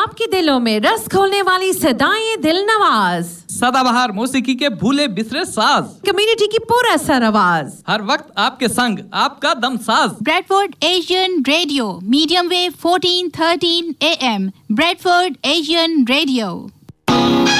आपके दिलों में रस घोलने वाली सदाएं दिल नवाज, सदाबहार मौसीकी के भूले बिसरे साज, कम्युनिटी की पूरा सर आवाज, हर वक्त आपके संग आपका Damsaz. Bradford Asian radio, medium wave 1413 AM, Bradford Asian radio.